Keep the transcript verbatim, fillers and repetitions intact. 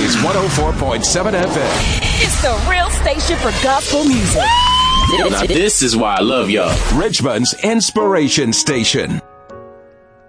is one oh four point seven F M. It's the real station for gospel music. Now, this is why I love y'all. Richmond's Inspiration Station.